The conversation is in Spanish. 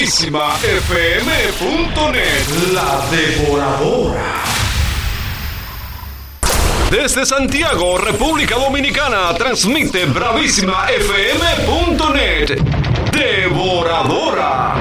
BravísimaFM.net, la devoradora. Desde Santiago, República Dominicana, transmite BravísimaFM.net, devoradora.